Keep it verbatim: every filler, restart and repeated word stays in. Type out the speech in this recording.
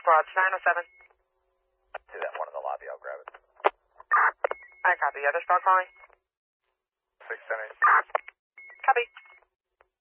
Squad, nine oh seven. See that one in the lobby, I'll grab it. I copy. Other squad calling? six ten eight. Copy.